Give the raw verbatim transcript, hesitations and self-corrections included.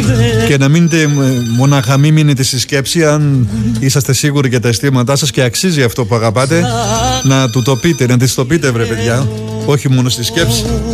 Και να μείνετε μονάχα, μην μείνετε στη σκέψη. Αν είσαστε σίγουροι για τα αισθήματά σας και αξίζει αυτό που αγαπάτε, να του το πείτε, να της το πείτε, βρε παιδιά. Όχι μόνο στη σκέψη.